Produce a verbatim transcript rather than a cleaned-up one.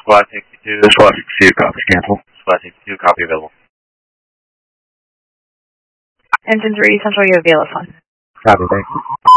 Squad sixty-two. Squad sixty-two, copy, cancel. Squad sixty-two, copy available. Engine three, Central, you have Bailiff one. Copy, thanks.